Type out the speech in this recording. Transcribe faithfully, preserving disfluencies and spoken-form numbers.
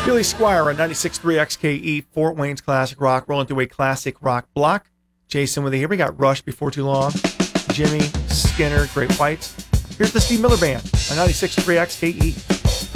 Billy Squire on ninety-six point three X K E, Fort Wayne's Classic Rock, rolling through a classic rock block. Jason with it here. We got Rush before too long. Jimmy, Skinner, Great Whites. Here's the Steve Miller Band on ninety-six point three X K E.